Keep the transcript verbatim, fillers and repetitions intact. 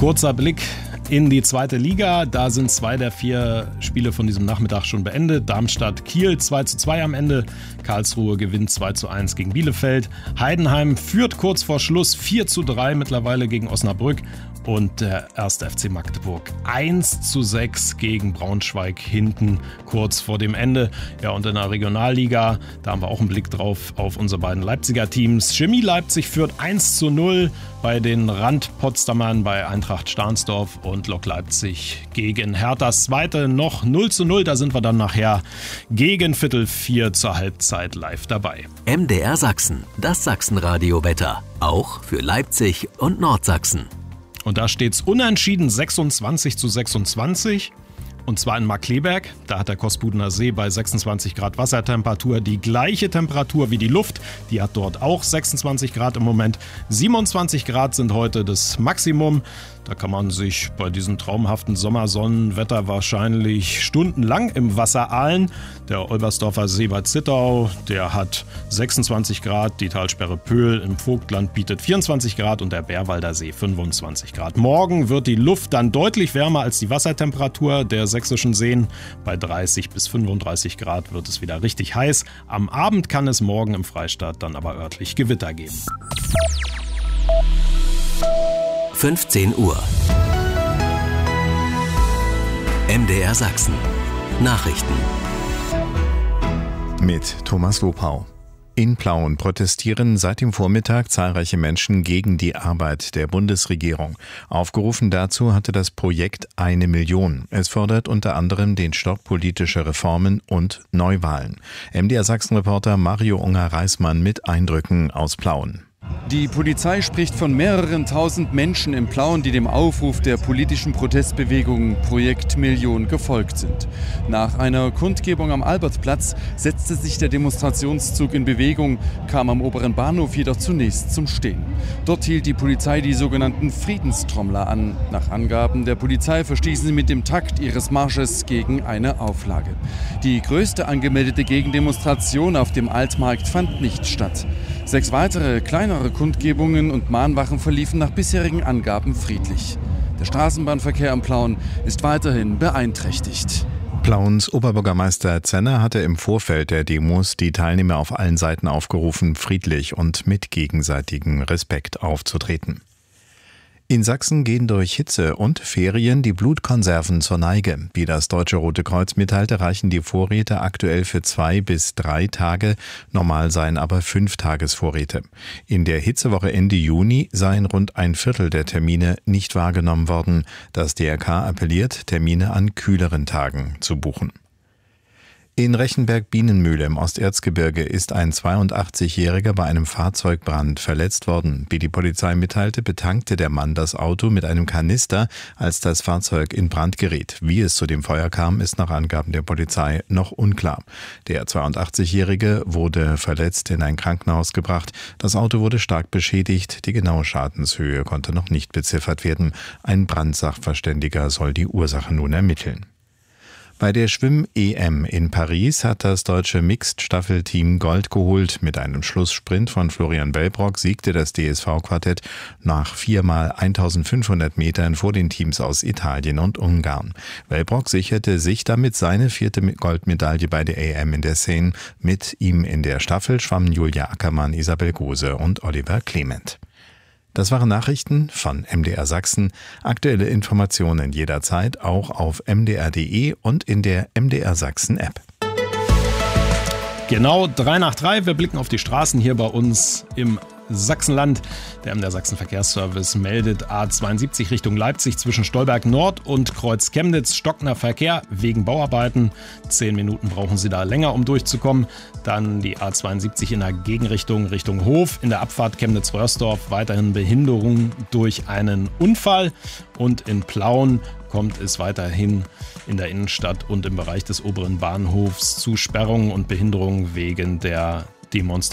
Kurzer Blick in die zweite Liga. Da sind zwei der vier Spiele von diesem Nachmittag schon beendet. Darmstadt-Kiel zwei zu zwei am Ende. Karlsruhe gewinnt zwei zu eins gegen Bielefeld. Heidenheim führt kurz vor Schluss vier zu drei mittlerweile gegen Osnabrück. Und der erste F C Magdeburg eins zu sechs gegen Braunschweig hinten kurz vor dem Ende. Ja, und in der Regionalliga, da haben wir auch einen Blick drauf auf unsere beiden Leipziger Teams. Chemie Leipzig führt eins zu null bei den Rand-Potsdamern bei Eintracht Stahnsdorf und Lok Leipzig gegen Herthas Zweite noch null zu null. Da sind wir dann nachher gegen Viertel vier zur Halbzeit live dabei. M D R Sachsen, das Sachsenradio-Wetter. Auch für Leipzig und Nordsachsen. Und da steht es unentschieden sechsundzwanzig zu sechsundzwanzig. Und zwar in Markkleeberg. Da hat der Kospudener See bei sechsundzwanzig Grad Wassertemperatur die gleiche Temperatur wie die Luft. Die hat dort auch sechsundzwanzig Grad im Moment. siebenundzwanzig Grad sind heute das Maximum. Da kann man sich bei diesem traumhaften Sommersonnenwetter wahrscheinlich stundenlang im Wasser ahlen. Der Olbersdorfer See bei Zittau, der hat sechsundzwanzig Grad. Die Talsperre Pöhl im Vogtland bietet vierundzwanzig Grad und der Bärwalder See fünfundzwanzig Grad. Morgen wird die Luft dann deutlich wärmer als die Wassertemperatur der sächsischen Seen. Bei dreißig bis fünfunddreißig Grad wird es wieder richtig heiß. Am Abend kann es morgen im Freistaat dann aber örtlich Gewitter geben. fünfzehn Uhr. M D R Sachsen. Nachrichten. Mit Thomas Lopau. In Plauen protestieren seit dem Vormittag zahlreiche Menschen gegen die Arbeit der Bundesregierung. Aufgerufen dazu hatte das Projekt Eine Million. Es fordert unter anderem den Stopp politischer Reformen und Neuwahlen. M D R Sachsen-Reporter Mario Unger-Reismann mit Eindrücken aus Plauen. Die Polizei spricht von mehreren tausend Menschen in Plauen, die dem Aufruf der politischen Protestbewegung Projekt Million gefolgt sind. Nach einer Kundgebung am Albertplatz setzte sich der Demonstrationszug in Bewegung, kam am oberen Bahnhof jedoch zunächst zum Stehen. Dort hielt die Polizei die sogenannten Friedenstrommler an. Nach Angaben der Polizei verstießen sie mit dem Takt ihres Marsches gegen eine Auflage. Die größte angemeldete Gegendemonstration auf dem Altmarkt fand nicht statt. Sechs weitere kleinere Kundgebungen und Mahnwachen verliefen nach bisherigen Angaben friedlich. Der Straßenbahnverkehr in Plauen ist weiterhin beeinträchtigt. Plauens Oberbürgermeister Zenner hatte im Vorfeld der Demos die Teilnehmer auf allen Seiten aufgerufen, friedlich und mit gegenseitigem Respekt aufzutreten. In Sachsen gehen durch Hitze und Ferien die Blutkonserven zur Neige. Wie das Deutsche Rote Kreuz mitteilte, reichen die Vorräte aktuell für zwei bis drei Tage, normal seien aber fünf Tagesvorräte. In der Hitzewoche Ende Juni seien rund ein Viertel der Termine nicht wahrgenommen worden. Das D R K appelliert, Termine an kühleren Tagen zu buchen. In Rechenberg-Bienenmühle im Osterzgebirge ist ein zweiundachtzigjähriger bei einem Fahrzeugbrand verletzt worden. Wie die Polizei mitteilte, betankte der Mann das Auto mit einem Kanister, als das Fahrzeug in Brand geriet. Wie es zu dem Feuer kam, ist nach Angaben der Polizei noch unklar. Der zweiundachtzigjährige wurde verletzt in ein Krankenhaus gebracht. Das Auto wurde stark beschädigt. Die genaue Schadenshöhe konnte noch nicht beziffert werden. Ein Brandsachverständiger soll die Ursache nun ermitteln. Bei der Schwimm-E M in Paris hat das deutsche Mixed-Staffelteam Gold geholt. Mit einem Schlusssprint von Florian Wellbrock siegte das D S V-Quartett nach viermal eintausendfünfhundert Metern vor den Teams aus Italien und Ungarn. Wellbrock sicherte sich damit seine vierte Goldmedaille bei der E M in der Seine. Mit ihm in der Staffel schwammen Julia Ackermann, Isabel Gose und Oliver Clement. Das waren Nachrichten von M D R Sachsen. Aktuelle Informationen jederzeit auch auf m d r punkt d e und in der M D R Sachsen App. Genau, drei nach drei. Wir blicken auf die Straßen hier bei uns im Sachsenland. Der M D R Sachsen Verkehrsservice meldet A zweiundsiebzig Richtung Leipzig zwischen Stolberg Nord und Kreuz Chemnitz stockender Verkehr wegen Bauarbeiten. Zehn Minuten brauchen Sie da länger, um durchzukommen. Dann die A zweiundsiebzig in der Gegenrichtung Richtung Hof. In der Abfahrt Chemnitz-Röhrsdorf weiterhin Behinderung durch einen Unfall. Und in Plauen kommt es weiterhin in der Innenstadt und im Bereich des oberen Bahnhofs zu Sperrungen und Behinderungen wegen der Demonstration.